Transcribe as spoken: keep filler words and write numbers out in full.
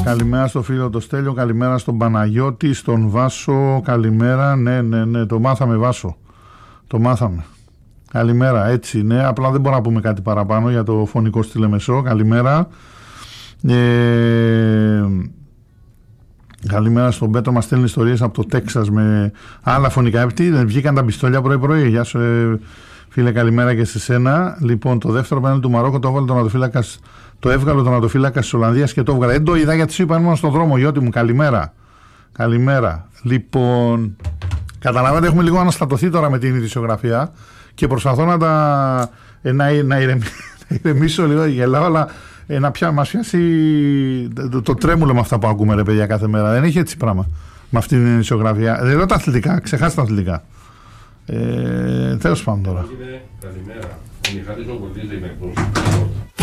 Καλημέρα στο φίλο το Στέλιο, καλημέρα στον Παναγιώτη, στον Βάσο, καλημέρα, ναι, ναι, ναι, το μάθαμε Βάσο, το μάθαμε. Καλημέρα, έτσι είναι, απλά δεν μπορούμε να πούμε κάτι παραπάνω για το φωνικό στη Λεμεσό, καλημέρα. Ε, καλημέρα στον Πέτρο, μας στέλνει ιστορίες από το Τέξας με άλλα φωνικά έπτη, βγήκαν τα πιστόλια πρωί-πρωί, γεια σου ε, φίλε, καλημέρα και σε σένα. Λοιπόν, το δεύτερο πέναλτι του Μαρόκο το έβαλε τον ατοφύλακας. Το έβγαλε τον ατοφύλακα της Ολλανδίας και το έβγαλε. Δεν το είδα γιατί σου είπα ήμουν στον δρόμο, Γιώτη μου. Καλημέρα. Καλημέρα. Λοιπόν, καταλαβαίνετε, έχουμε λίγο αναστατωθεί τώρα με την ειδησιογραφία και προσπαθώ να τα. Ε, να, να, ηρεμ, να ηρεμήσω λίγο, γελάω, αλλά ε, να πια, μας πιάσει το, το τρέμουλο με αυτά που ακούμε, ρε παιδιά, κάθε μέρα. Δεν έχει έτσι πράγμα με αυτή την ειδησιογραφία. Δεν λέω τα αθλητικά, ξεχάστε τα αθλητικά. Ε, τέλος πάντων τώρα. Καλημέρα. Ο Μιχάλης ο Κοντής είμαι εκπρόσωπος.